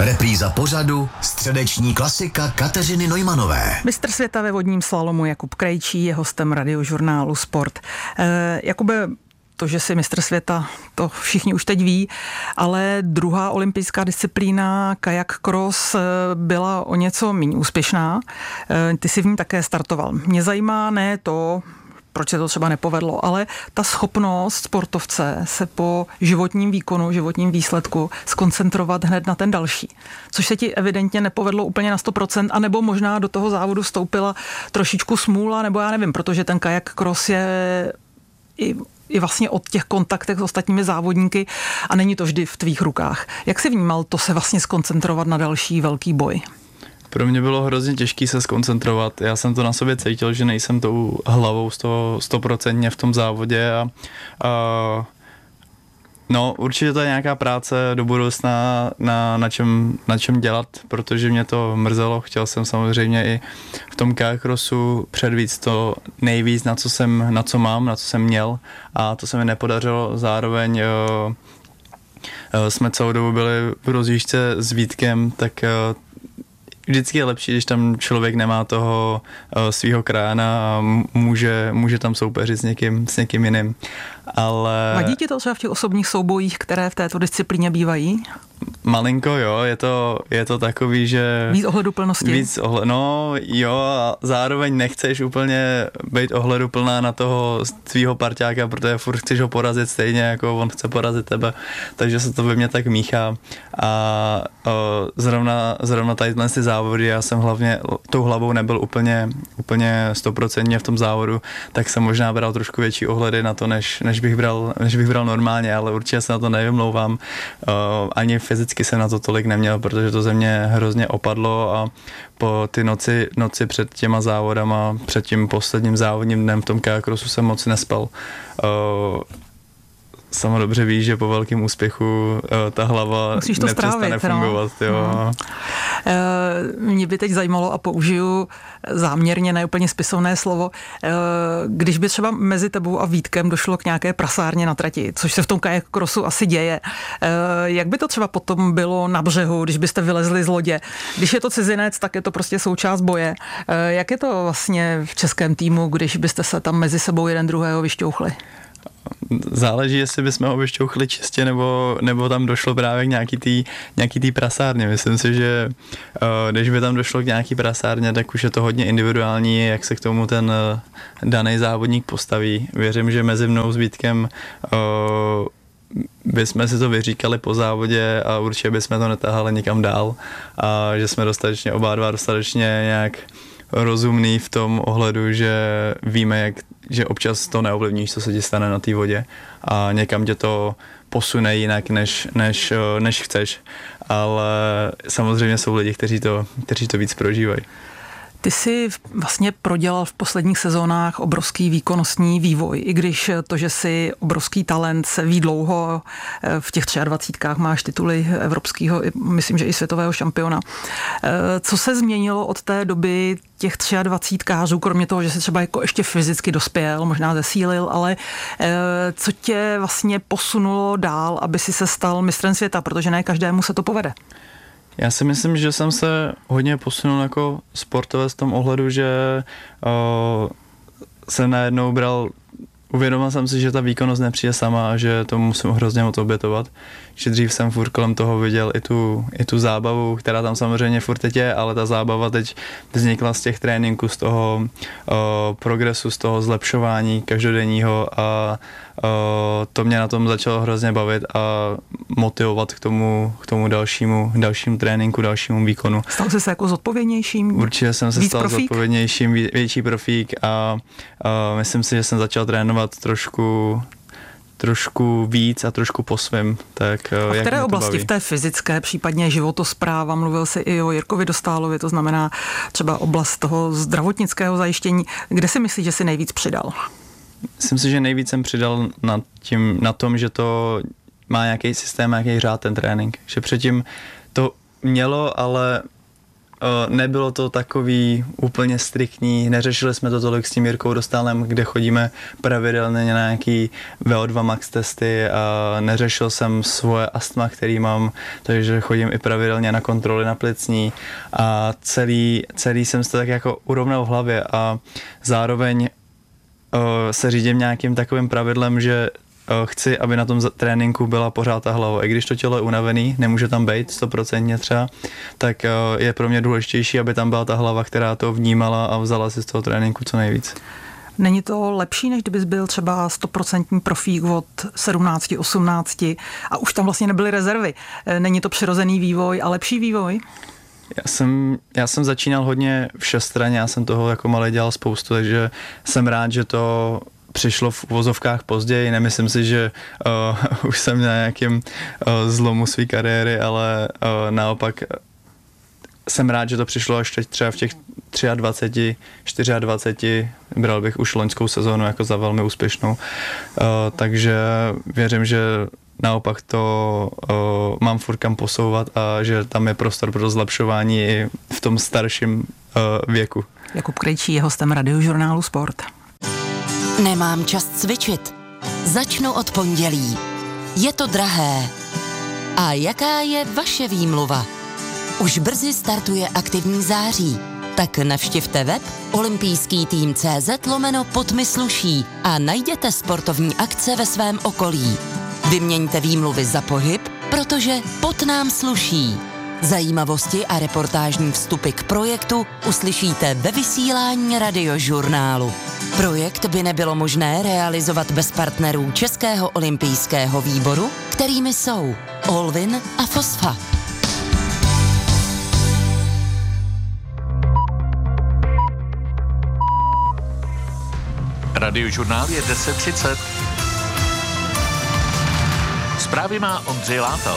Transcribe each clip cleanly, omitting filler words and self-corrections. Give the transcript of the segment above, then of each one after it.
Repríza pořadu Středeční klasika Kateřiny Neumanové. Mistr světa ve vodním slalomu Jakub Krejčí je hostem radiožurnálu Sport. Jakube, to, že jsi mistr světa, to všichni už teď ví, ale druhá olympijská disciplína kajak cross byla o něco méně úspěšná. Ty jsi v ní také startoval. Mě zajímá ne to, proč se to třeba nepovedlo, ale ta schopnost sportovce se po životním výkonu, životním výsledku skoncentrovat hned na ten další. Což se ti evidentně nepovedlo úplně na 100%, anebo možná do toho závodu vstoupila trošičku smůla, nebo já nevím, protože ten kajak cross je i vlastně od těch kontaktech s ostatními závodníky a není to vždy v tvých rukách. Jak jsi vnímal to se vlastně skoncentrovat na další velký boj? Pro mě bylo hrozně těžké se skoncentrovat. Já jsem to na sobě cítil, že nejsem tou hlavou 100% v tom závodě no, určitě to je nějaká práce do budoucna na čem dělat, protože mě to mrzelo. Chtěl jsem samozřejmě i v tom kajak crossu předvíc to nejvíc, na co mám, na co jsem měl, a to se mi nepodařilo. Zároveň jsme celou dobu byli v rozjížďce s Vítkem, tak vždycky je lepší, když tam člověk nemá toho svýho krána a může tam soupeřit s někým jiným. Ale vadí ti to třeba v těch osobních soubojích, které v této disciplíně bývají? Malinko jo, je to takový, že víc ohleduplnosti? No jo, a zároveň nechceš úplně být ohleduplná na toho svýho parťáka, protože furt chceš ho porazit stejně, jako on chce porazit tebe, takže se to ve mně tak míchá a zrovna tady ty závody, já jsem hlavně tou hlavou nebyl úplně 100% v tom závodu, tak jsem možná bral trošku větší ohledy na to, než bych bral normálně, ale určitě se na to nevymlouvám. Ani fyzicky jsem na to tolik neměl, protože to ze mě hrozně opadlo a po ty noci před těma závodama, před tím posledním závodním dnem v tom kajak crossu jsem moc nespal. Sama dobře víš, že po velkém úspěchu ta hlava nepřestane fungovat. Jo. Mě by teď zajímalo, a použiju záměrně neúplně spisovné slovo, když by třeba mezi tebou a Vítkem došlo k nějaké prasárně na trati, což se v tom kajak crossu asi děje. Jak by to třeba potom bylo na břehu, když byste vylezli z lodě? Když je to cizinec, tak je to prostě součást boje. Jak je to vlastně v českém týmu, když byste se tam mezi sebou jeden druhého vyšťouchli? Záleží, jestli bychom ho vyšťouchli čistě, nebo tam došlo právě k nějaký tý prasárně. Myslím si, že když by tam došlo k nějaký prasárně, tak už je to hodně individuální, jak se k tomu ten daný závodník postaví. Věřím, že mezi mnou s Vítkem bychom si to vyříkali po závodě a určitě bychom to netahali nikam dál a že jsme oba dva dostatečně nějak rozumný v tom ohledu, že víme, že občas to neovlivníš, co se ti stane na té vodě a někam tě to posune jinak, než chceš, ale samozřejmě jsou lidi, kteří to víc prožívají. Ty jsi vlastně prodělal v posledních sezónách obrovský výkonnostní vývoj, i když to, že jsi obrovský talent, se ví dlouho, v těch 23 máš tituly evropského, myslím, že i světového šampiona. Co se změnilo od té doby těch 23kářů, kromě toho, že jsi třeba jako ještě fyzicky dospěl, možná zesílil, ale co tě vlastně posunulo dál, aby si se stal mistrem světa, protože ne každému se to povede? Já si myslím, že jsem se hodně posunul jako sportovec v tom ohledu, že jsem najednou uvědomil jsem si, že ta výkonnost nepřijde sama a že to musím hrozně moc obětovat. Že dřív jsem furt kolem toho viděl i tu zábavu, která tam samozřejmě furt teď je, ale ta zábava teď vznikla z těch tréninků, z toho progresu, z toho zlepšování každodenního a to mě na tom začalo hrozně bavit a motivovat k tomu dalšímu tréninku, dalšímu výkonu. Stal jsi se jako zodpovědnějším? Určitě jsem se stal zodpovědnějším, větší profík a myslím si, že jsem začal trénovat trošku víc a trošku po svém. Tak, a v které oblasti? V té fyzické, případně životospráva? Mluvil jsi i o Jirkovi Dostálovi, to znamená třeba oblast toho zdravotnického zajištění. Kde si myslíš, že jsi nejvíc přidal? Myslím si, že nejvíc jsem přidal na tom, že to má nějaký systém, nějaký řád ten trénink. Že předtím to mělo, ale nebylo to takový úplně striktní, neřešili jsme to tolik s tím Jirkou Dostálem, kde chodíme pravidelně na nějaký VO2 max testy a neřešil jsem svoje astma, který mám, takže chodím i pravidelně na kontroly na plicní a celý jsem se tak jako urovnal v hlavě a zároveň se řídím nějakým takovým pravidlem, že chci, aby na tom tréninku byla pořád ta hlava. I když to tělo je unavený, nemůže tam být 100% třeba, tak je pro mě důležitější, aby tam byla ta hlava, která to vnímala a vzala si z toho tréninku co nejvíc. Není to lepší, než kdybys byl třeba 100% profík od 17, 18 a už tam vlastně nebyly rezervy? Není to přirozený vývoj a lepší vývoj? Já jsem začínal hodně všestranně, já jsem toho jako malý dělal spoustu, takže jsem rád, že to přišlo v uvozovkách později. Nemyslím si, že už jsem na nějakém zlomu své kariéry, ale naopak jsem rád, že to přišlo až teď třeba v těch 23, 24, bral bych už loňskou sezónu jako za velmi úspěšnou. Takže věřím, že naopak to mám furt kam posouvat a že tam je prostor pro zlepšování i v tom starším věku. Jakub Krejčí je hostem Radiožurnálu Sport. Nemám čas cvičit. Začnu od pondělí. Je to drahé. A jaká je vaše výmluva? Už brzy startuje aktivní září. Tak navštivte web olympijský-tým.cz/podmysluší a najděte sportovní akce ve svém okolí. Vyměňte výmluvy za pohyb, protože pot nám sluší. Zajímavosti a reportážní vstupy k projektu uslyšíte ve vysílání Radiožurnálu. Projekt by nebylo možné realizovat bez partnerů Českého olympijského výboru, kterými jsou Olvin a Fosfa. Radiožurnál je 10:30. Zprávy má Ondřej Látal.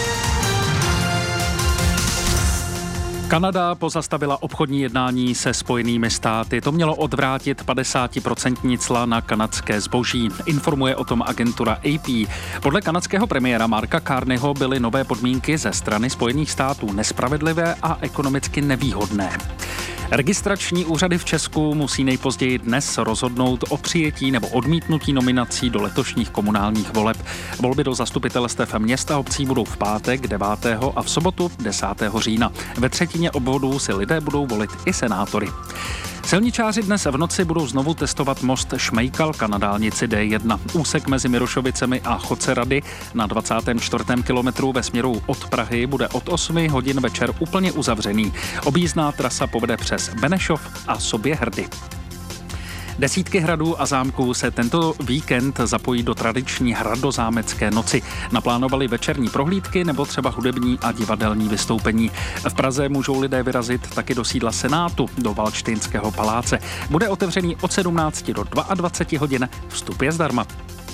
Kanada pozastavila obchodní jednání se Spojenými státy. To mělo odvrátit 50% cla na kanadské zboží. Informuje o tom agentura AP. Podle kanadského premiéra Marka Carneyho byly nové podmínky ze strany Spojených států nespravedlivé a ekonomicky nevýhodné. Registrační úřady v Česku musí nejpozději dnes rozhodnout o přijetí nebo odmítnutí nominací do letošních komunálních voleb. Volby do zastupitelstev měst a obcí budou v pátek 9. a v sobotu 10. října. Ve třetině obvodů si lidé budou volit i senátory. Silničáři dnes v noci budou znovu testovat most Šmejkalka na dálnici D1. Úsek mezi Mirošovicemi a Chocerady na 24. kilometru ve směru od Prahy bude od 8 hodin večer úplně uzavřený. Objízdná trasa povede přes Benešov a Soběhrdy. Desítky hradů a zámků se tento víkend zapojí do tradiční hradozámecké noci. Naplánovali večerní prohlídky nebo třeba hudební a divadelní vystoupení. V Praze můžou lidé vyrazit taky do sídla Senátu, do Valdštejnského paláce. Bude otevřený od 17 do 22 hodin. Vstup je zdarma.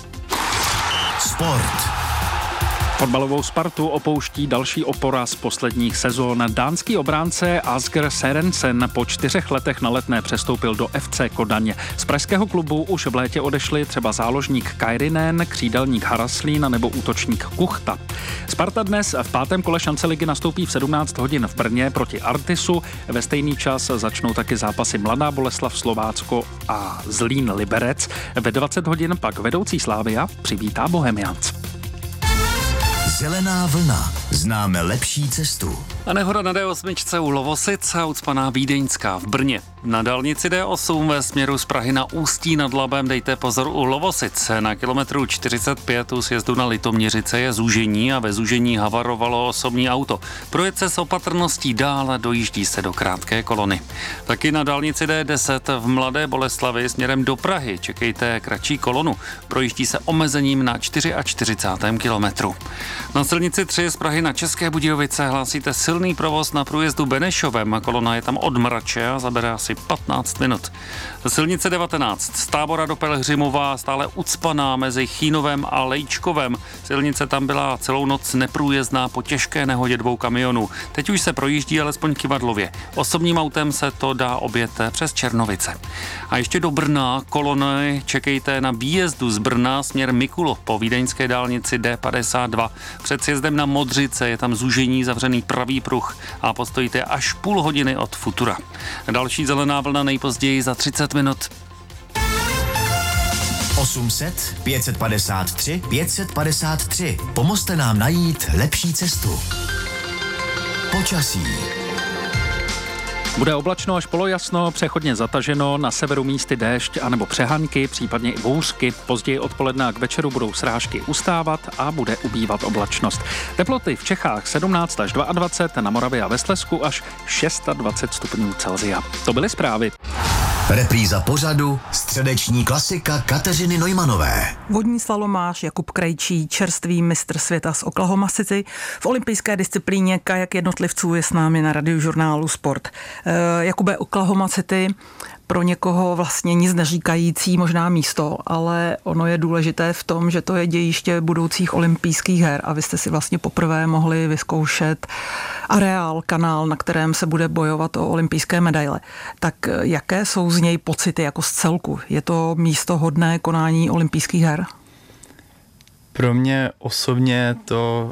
Sport. Fotbalovou Spartu opouští další opora z posledních sezón. Dánský obránce Asger Sørensen po 4 letech na Letné přestoupil do FC Kodaň. Z pražského klubu už v létě odešli třeba záložník Kairinen, křídelník Haraslín nebo útočník Kuchta. Sparta dnes v 5. kole šance ligy nastoupí v 17 hodin v Brně proti Artisu. Ve stejný čas začnou taky zápasy Mladá Boleslav Slovácko a Zlín Liberec. Ve 20 hodin pak vedoucí Slavia přivítá Bohemians. Zelená vlna. Známe lepší cestu. A nehoda na D8 u Lovosic a ucpaná Vídeňská v Brně. Na dálnici D8 ve směru z Prahy na Ústí nad Labem dejte pozor u Lovosic. Na kilometru 45 u sjezdu na Litoměřice je zúžení a ve zúžení havarovalo osobní auto. Projeďte s opatrností dál a dojíždí se do krátké kolony. Taky na dálnici D10 v Mladé Boleslavi směrem do Prahy čekejte kratší kolonu. Projíždí se omezením na 44. kilometru. Na silnici 3 z Prahy na České Budějovice hlásíte silný provoz na průjezdu Benešovem a kolona je tam od Mrače a zabere asi 15 minut. Silnice 19 z Tábora do Pelhřimova stále ucpaná mezi Chínovem a Lejčkovem. Silnice tam byla celou noc neprůjezdná po těžké nehodě 2 kamionů. Teď už se projíždí alespoň kyvadlově. Osobním autem se to dá objet přes Černovice. A ještě do Brna kolony čekejte na výjezdu z Brna směr Mikulov po vídeňské dálnici D52. Před sjezdem na Modřic družice, je tam zúžení, zavřený pravý pruh a postojíte až půl hodiny od futura. Další zelená vlna nejpozději za 30 minut. 800 553 553. Pomozte nám najít lepší cestu. Počasí. Bude oblačno až polojasno, přechodně zataženo, na severu místy déšť anebo přehanky, případně i bouřky. Později odpoledne a k večeru budou srážky ustávat a bude ubývat oblačnost. Teploty v Čechách 17 až 22, na Moravě a ve Slezsku až 26 stupňů Celsia. To byly zprávy. Repríza pořadu Středeční klasika Kateřiny Neumanové. Vodní slalomář Jakub Krejčí, čerstvý mistr světa z Oklahoma City. V olympijské disciplíně kajak jednotlivců je s námi na Radiožurnálu Sport. Jakube, Oklahoma City, pro někoho vlastně nic neříkající možná místo, ale ono je důležité v tom, že to je dějiště budoucích olympijských her a vy jste si vlastně poprvé mohli vyzkoušet areál, kanál, na kterém se bude bojovat o olympijské medaile. Tak jaké jsou z něj pocity jako z celku? Je to místo hodné konání olympijských her? Pro mě osobně to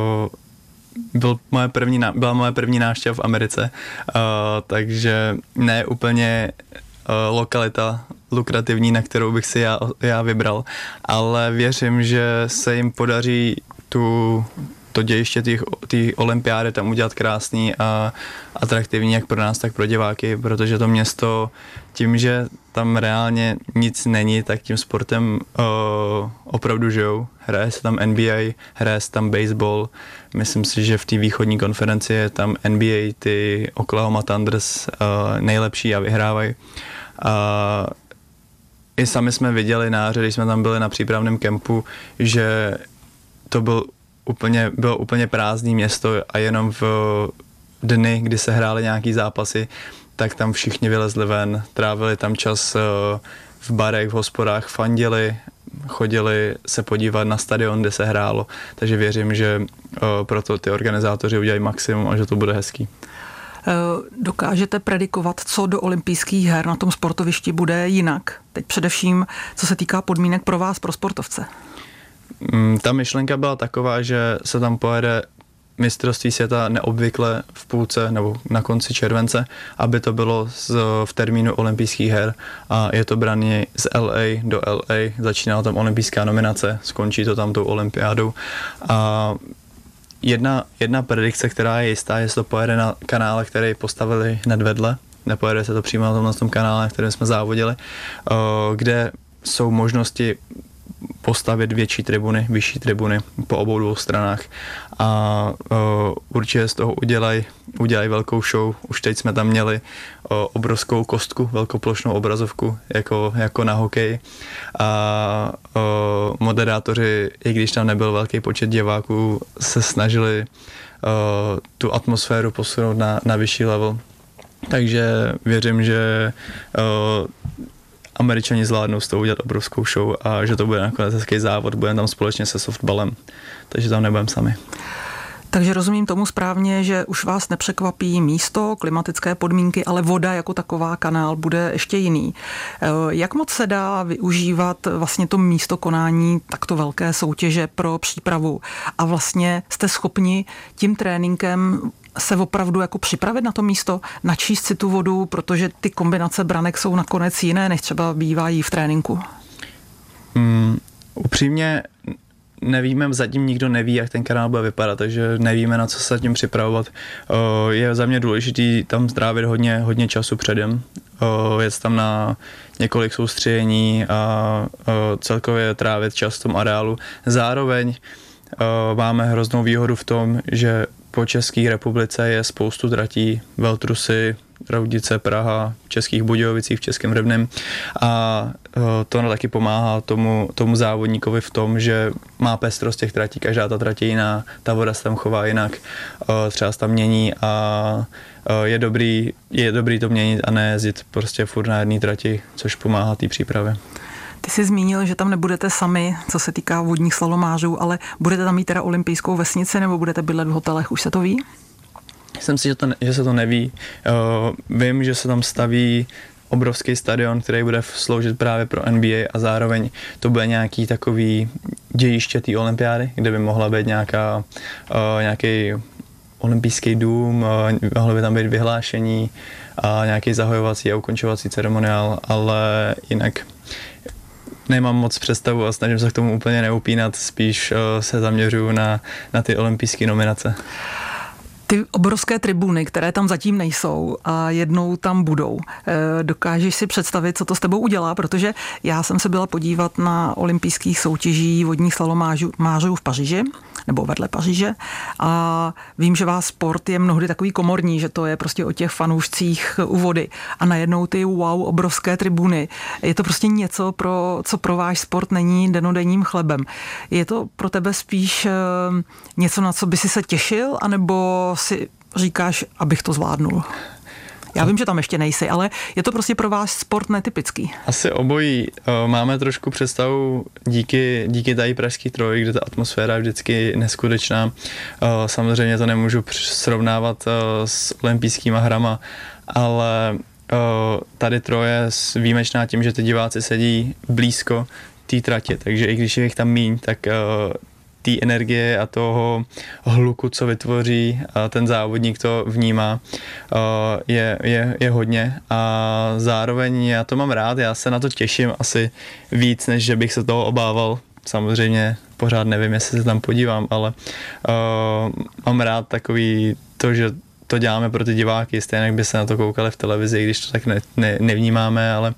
byla moje první návštěva v Americe, takže ne úplně lokalita lukrativní, na kterou bych si já vybral, ale věřím, že se jim podaří to dějiště té olympiády tam udělat krásný a atraktivní jak pro nás, tak pro diváky, protože to město tím, že tam reálně nic není, tak tím sportem opravdu žijou. Hraje se tam NBA, hraje se tam baseball. Myslím si, že v té východní konferenci je tam NBA, ty Oklahoma Thunders nejlepší a vyhrávají. I sami jsme viděli na jaře, když jsme tam byli na přípravném kempu, že to bylo úplně prázdné město a jenom v dny, kdy se hrály nějaký zápasy, tak tam všichni vylezli ven, trávili tam čas v barech, v hospodách, fandili, chodili se podívat na stadion, kde se hrálo, takže věřím, že proto ty organizátoři udělají maximum a že to bude hezký. Dokážete predikovat, co do olympijských her na tom sportovišti bude jinak? Teď především, co se týká podmínek pro vás, pro sportovce. Ta myšlenka byla taková, že se tam pojede mistrovství světa neobvykle v půlce nebo na konci července, aby to bylo v termínu olympijských her a je to brané z LA do LA, začíná tam olympijská nominace, skončí to tam tou olympiádou a jedna predikce, která je jistá, jestli to pojede na kanále, který postavili hned vedle, nepojede se to přímo na tom kanále, na kterém jsme závodili, kde jsou možnosti postavit větší tribuny, vyšší tribuny po obou dvou stranách a určitě z toho udělají velkou show. Už teď jsme tam měli obrovskou kostku, velkoplošnou obrazovku jako na hokeji a moderátoři, i když tam nebyl velký počet diváků, se snažili tu atmosféru posunout na vyšší level. Takže věřím, že Američani zvládnou s tou udělat obrovskou show a že to bude nakonec hezký závod, budeme tam společně se softballem, takže tam nebudeme sami. Takže rozumím tomu správně, že už vás nepřekvapí místo, klimatické podmínky, ale voda jako taková, kanál bude ještě jiný. Jak moc se dá využívat vlastně to místo konání takto velké soutěže pro přípravu a vlastně jste schopni tím tréninkem se opravdu jako připravit na to místo, načíst si tu vodu, protože ty kombinace branek jsou nakonec jiné, než třeba bývají v tréninku? Upřímně nevíme, zatím nikdo neví, jak ten kanál bude vypadat, takže nevíme, na co se tím připravovat. Je za mě důležitý tam strávit hodně času předem, jet tam na několik soustředění a celkově trávit čas v tom areálu. Zároveň máme hroznou výhodu v tom, že po České republice je spoustu tratí, Veltrusy, Roudice, Praha, v Českých Budějovicích, v Českém Rybném a to taky pomáhá tomu závodníkovi v tom, že má pestrost těch tratí, každá ta trať je jiná, ta voda se tam chová jinak, třeba se tam mění a je dobrý to měnit a ne jezdit prostě furt na jedné trati, což pomáhá té přípravě. Ty jsi zmínil, že tam nebudete sami, co se týká vodních slalomářů, ale budete tam mít teda olympijskou vesnici nebo budete bydlet v hotelech, už se to ví? Myslím si, že se to neví. Vím, že se tam staví obrovský stadion, který bude sloužit právě pro NBA a zároveň to bude nějaký takový dějiště té olympiády, kde by mohla být nějaký olympijský dům, mohlo by tam být vyhlášení a nějaký zahajovací a ukončovací ceremoniál, ale jinak nemám moc představu a snažím se k tomu úplně neupínat, spíš se zaměřuju na ty olympijské nominace. Ty obrovské tribuny, které tam zatím nejsou a jednou tam budou. Dokážeš si představit, co to s tebou udělá? Protože já jsem se byla podívat na olympijských soutěží vodních slalomářů v Paříži, nebo vedle Paříže, a vím, že váš sport je mnohdy takový komorní, že to je prostě o těch fanoušcích u vody a najednou ty obrovské tribuny. Je to prostě něco, co pro váš sport není dennodenním chlebem. Je to pro tebe spíš něco, na co by si se těšil, anebo si říkáš, abych to zvládnul? Já vím, že tam ještě nejsi, ale je to prostě pro vás sport netypický. Asi obojí. Máme trošku představu díky tady pražský troji, kde ta atmosféra je vždycky neskutečná. Samozřejmě to nemůžu srovnávat s olympijskýma hrama, ale tady Troje je výjimečná tím, že ty diváci sedí blízko té tratě, takže i když je jich tam míň, tak té energie a toho hluku, co vytvoří a ten závodník to vnímá, je hodně a zároveň já to mám rád, já se na to těším asi víc, než že bych se toho obával. Samozřejmě pořád nevím, jestli se tam podívám, ale mám rád takový to, že to děláme pro ty diváky, stejně jak by se na to koukali v televizi, když to tak nevnímáme, ale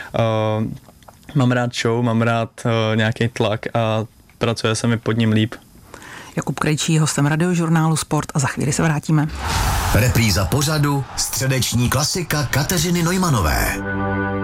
mám rád show, mám rád nějaký tlak a pracuje se mi pod ním líp. Jakub Krejčí, hostem Radiožurnálu Sport, a za chvíli se vrátíme. Repríza pořadu Středeční klasika Kateřiny Neumanové.